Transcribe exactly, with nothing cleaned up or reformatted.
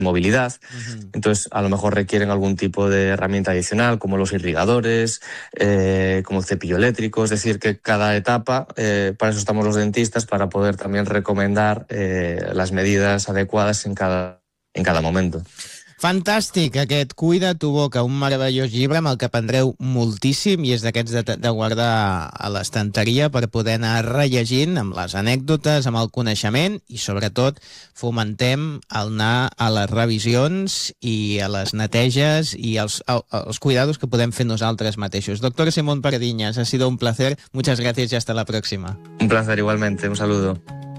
movilidad. Uh-huh. Entonces, a lo mejor requieren algún tipo de herramienta adicional, como los irrigadores, eh, como el cepillo eléctrico. Es decir, que cada etapa, eh, para eso estamos los dentistas, para poder también recomendar eh, las medidas adecuadas en cada, en cada momento. Fantàstic, aquest Cuida tu boca, un meravellós llibre amb el que aprendreu moltíssim i és d'aquests de, de guardar a l'estanteria per poder anar rellegint amb les anècdotes, amb el coneixement i sobretot fomentem el anar a les revisions i a les neteges i els, els cuidados que podem fer nosaltres mateixos. Doctor Simón Pardiñas, ha sido un placer, muchas gracias y hasta la próxima. Un placer igualmente, un saludo.